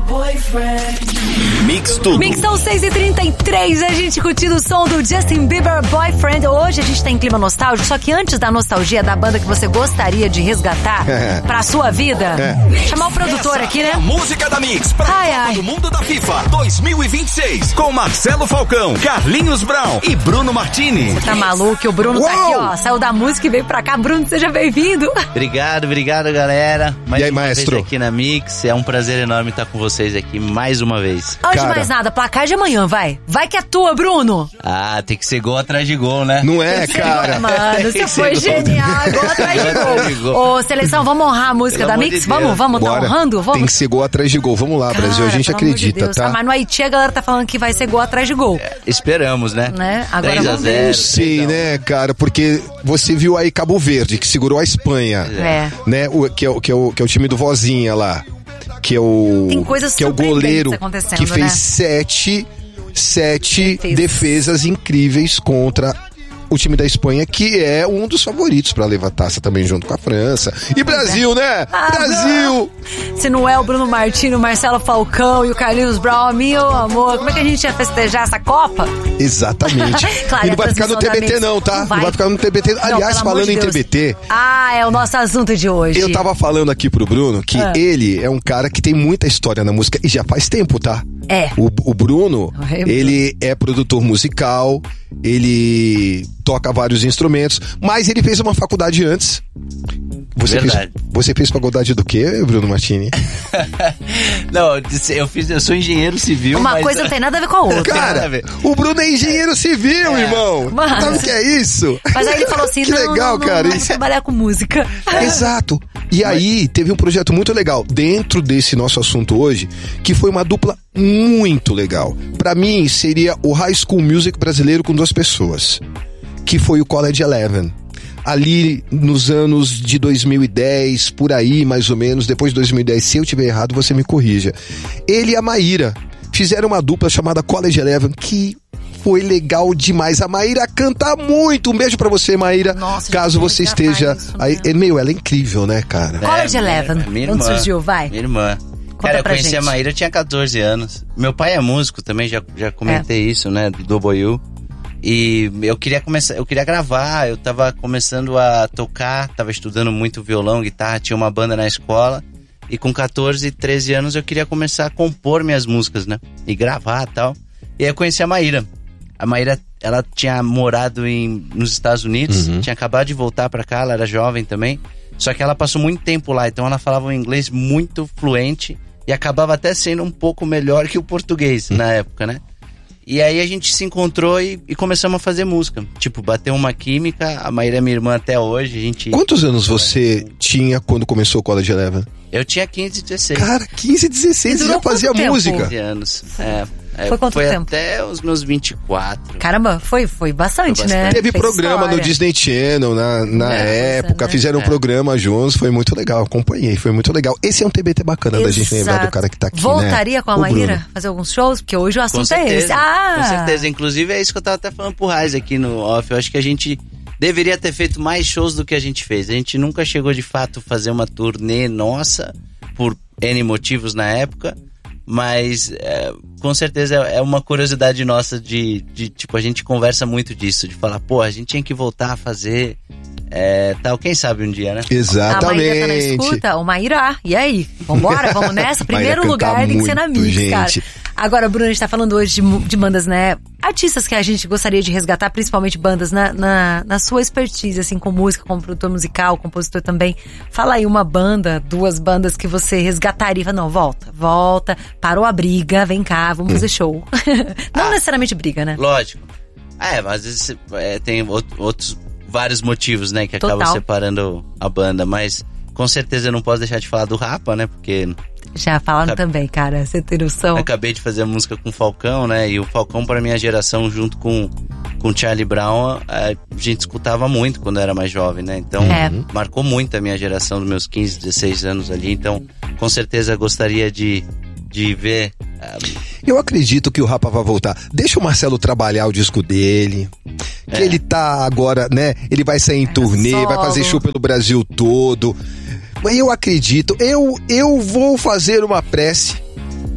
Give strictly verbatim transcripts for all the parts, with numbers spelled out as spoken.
Mix tudo. Mixão seis e trinta e três, a gente curtindo o som do Justin Bieber Boyfriend. Hoje a gente tá em clima nostálgico, só que antes da nostalgia da banda que você gostaria de resgatar é. pra sua vida, é. chamar o produtor Essa aqui, né? É a música da Mix pra ai, Copa ai. do Mundo da FIFA dois mil e vinte e seis, com Marcelo Falcão, Carlinhos Brown e Bruno Martini. Você tá maluco? O Bruno Uou! tá aqui, ó. Saiu da música e veio pra cá. Bruno, seja bem-vindo. Obrigado, obrigado, galera. Mais e aí, uma maestro? vez aqui na Mix. É um prazer enorme estar com vocês aqui mais uma vez. Antes de Cara. mais nada, placar de amanhã, vai. Vai que é tua, Bruno. Ah, tem que ser gol atrás de gol, né? Não é, cara? Mano, você foi genial. Gol atrás de gol. Ô, seleção, vamos honrar a música Pelo da amor Mix? de vamos, Deus. vamos dar Bora. honrando? Vamos. Tem que ser gol atrás de gol. Vamos lá, Cara, Brasil. A gente pelo amor de acredita, Deus. tá? Ah, mas no Haiti a galera tá falando que vai ser gol atrás de gol. É, esperamos, né? Né? Agora três a vamos ver. zero. Não sei, né, cara? Porque você viu aí Cabo Verde, que segurou a Espanha. É. Né? O, que, é, o, que, é o, que é o time do Vozinha lá. Que é o. Tem coisas que é o goleiro acontecendo, que fez né? sete, sete Defesa. defesas incríveis contra o time da Espanha, que é um dos favoritos pra levar taça também junto com a França. E Brasil, né? Ah, Brasil! Se não é o Bruno Martini, o Marcelo Falcão e o Carlinhos Brown, meu amor, como é que a gente ia festejar essa Copa? Exatamente. Claro, e não a vai ficar no transmissão T B T da Mix não, tá? não Não vai. vai ficar no T B T. Não, Aliás, pelo amor falando de em Deus. T B T... Ah, é o nosso assunto de hoje. Eu tava falando aqui pro Bruno que Ah. ele é um cara que tem muita história na música e já faz tempo, tá? É. O, o Bruno, É, Bruno. ele é produtor musical, ele toca vários instrumentos, mas ele fez uma faculdade antes. Você fez, Verdade. você fez faculdade do quê, Bruno Martini? Não, eu fiz, eu sou engenheiro civil. Uma mas... coisa não tem nada a ver com a outra. nada a Cara, ver. o Bruno é engenheiro civil, É. irmão. Mano. Sabe o que é isso? Mas aí ele falou assim, Que não, legal, não, não, cara, não, vou isso. trabalhar com música. Exato. E aí, teve um projeto muito legal dentro desse nosso assunto hoje, que foi uma dupla muito legal. Pra mim, seria o High School Music brasileiro com duas pessoas, que foi o College Eleven. Ali nos anos de dois mil e dez, por aí mais ou menos, depois de dois mil e dez, se eu tiver errado, você me corrija. Ele e a Maíra fizeram uma dupla chamada College Eleven, que foi legal demais. A Maíra canta muito. Um beijo pra você, Maíra. Nossa, caso gente, você já esteja faz isso aí. mesmo. Meu, ela é incrível, né, cara? College Eleven, minha onde irmã, surgiu? Vai. Minha irmã. Conta Cara, eu pra conheci gente. a Maíra, eu tinha catorze anos. Meu pai é músico também, já, já comentei isso, né, do W U. E eu queria começar, eu queria gravar, eu tava começando a tocar, tava estudando muito violão, guitarra, tinha uma banda na escola. E com catorze, treze anos eu queria começar a compor minhas músicas, né? E gravar e tal. E aí eu conheci a Maíra. A Maíra, ela tinha morado em, nos Estados Unidos, Uhum. tinha acabado de voltar pra cá, ela era jovem também. Só que ela passou muito tempo lá, então ela falava um inglês muito fluente e acabava até sendo um pouco melhor que o português na época, né? E aí a gente se encontrou e, e começamos a fazer música. Tipo, bateu uma química, a Maíra é minha irmã até hoje, a gente... Quantos anos você tinha quando começou o College Eleven? Eu tinha quinze, dezesseis. Cara, quinze, dezesseis, E você durou já fazia quanto tempo? música. quinze anos. É, é, Foi quanto tempo? até os meus vinte e quatro. Caramba, foi, foi bastante, Foi né? bastante. Teve Fez programa história. no Disney Channel na, na É, época, né? fizeram um É. programa juntos, foi muito legal, acompanhei, foi muito legal. Esse é um T B T bacana da gente lembrar do cara que tá aqui, Voltaria né? com a O Maíra Bruno. fazer alguns shows? Porque hoje o Com assunto certeza, é esse. Ah! com certeza. Inclusive é isso que eu tava até falando pro Raiz aqui no off. Eu acho que a gente deveria ter feito mais shows do que a gente fez. A gente nunca chegou de fato a fazer uma turnê nossa, por N motivos na época. Mas é, com certeza é uma curiosidade nossa de, de, tipo, a gente conversa muito disso, de falar, pô, a gente tinha que voltar a fazer é, tal, quem sabe um dia, né? A Maíra tá na Exatamente. escuta? O Maíra, e aí? Vambora? Vamos nessa? Primeiro Maíra lugar canta tem que ser na muito, Mix, gente. cara. Agora, Bruno, a gente tá falando hoje de, mu- de bandas, né? Artistas que a gente gostaria de resgatar, principalmente bandas na, na, na sua expertise, assim, com música, como produtor musical, compositor também. Fala aí uma banda, duas bandas que você resgataria. Fala, não, volta, volta, parou a briga, vem cá, vamos fazer show. Não Ah. necessariamente briga, né? Lógico. É, mas às vezes é, tem out- outros vários motivos, né, que Total. acabam separando a banda, mas com certeza eu não posso deixar de falar do Rapa, né, porque Já falaram Acab- também, cara, você tem noção. acabei de fazer a música com o Falcão, né, e o Falcão pra minha geração junto com com Charlie Brown, a gente escutava muito quando eu era mais jovem, né, então É. marcou muito a minha geração dos meus quinze, dezesseis anos ali, então com certeza gostaria de de ver ah, Eu acredito que o Rapa vai voltar. Deixa o Marcelo trabalhar o disco dele. Que É. ele tá agora, né? Ele vai sair em turnê, solo. vai fazer show pelo Brasil todo. Mas eu acredito, eu, eu vou fazer uma prece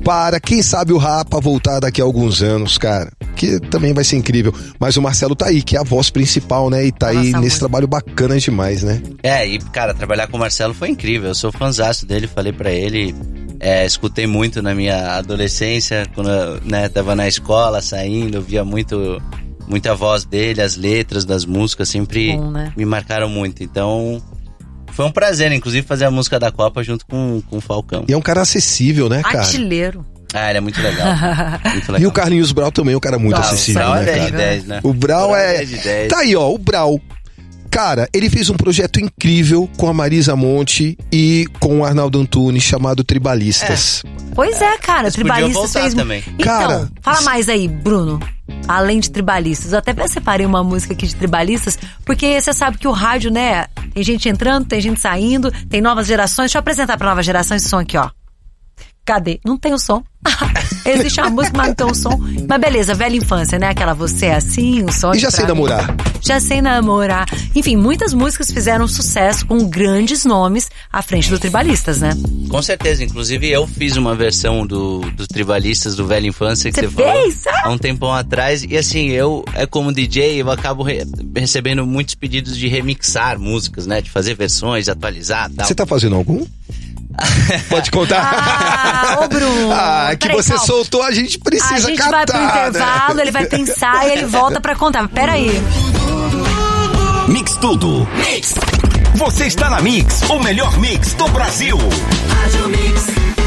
para, quem sabe, o Rapa voltar daqui a alguns anos, cara. Que também vai ser incrível. Mas o Marcelo tá aí, que é a voz principal, né? E tá aí nesse muito. trabalho bacana demais, né? É, e cara, trabalhar com o Marcelo foi incrível. Eu sou fãzaço dele, falei pra ele. É, escutei muito na minha adolescência, quando eu, né, tava na escola, saindo, eu via muito, muita voz dele, as letras das músicas sempre Bom, né? me marcaram muito. Então, foi um prazer, inclusive, fazer a música da Copa junto com, com o Falcão. E é um cara acessível, né, cara? Artilheiro. Ah, ele é muito legal. muito legal. E o Carlinhos Brau também é um cara muito ah, acessível, o Brau né, é cara? dez de dez, né? O Brau, o Brau é... é dez de dez. Tá aí, ó, o Brau. Cara, ele fez um projeto incrível com a Marisa Monte e com o Arnaldo Antunes, chamado Tribalistas. É. Pois é, cara, Eles Tribalistas fez... também. Então, cara, fala mais aí, Bruno. Além de Tribalistas, eu até separei uma música aqui de Tribalistas, porque você sabe que o rádio, né, tem gente entrando, tem gente saindo, tem novas gerações. Deixa eu apresentar pra novas gerações esse som aqui, ó. Cadê? Não tem o som. Existe a música, mas não tem o som. Mas beleza, velha infância, né? Aquela Você é Assim, o som. E Já Sei Namorar. Já Sei Namorar. Enfim, muitas músicas fizeram sucesso com grandes nomes à frente do Tribalistas, né? Com certeza. Inclusive, eu fiz uma versão do, do Tribalistas, do Velha Infância, que você, você fez? falou há um tempão atrás. E assim, eu, é como D J, eu acabo re- recebendo muitos pedidos de remixar músicas, né? De fazer versões, atualizar e tal. Você tá fazendo algum? Pode contar? Ah, ô Bruno. Ah, que você calma. soltou, a gente precisa catar. A gente catar, vai pro intervalo, né? ele vai pensar e ele volta pra contar. Pera aí. Mix Tudo. Mix. Você está na Mix, o melhor mix do Brasil. Rádio Mix.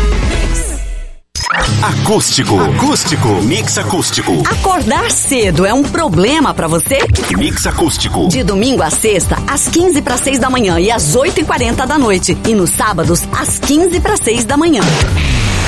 Acústico. Acústico. Mix acústico. Acordar cedo é um problema pra você? Mix acústico. De domingo a sexta, às quinze para seis da manhã e às oito e quarenta da noite. E nos sábados, às quinze para seis da manhã.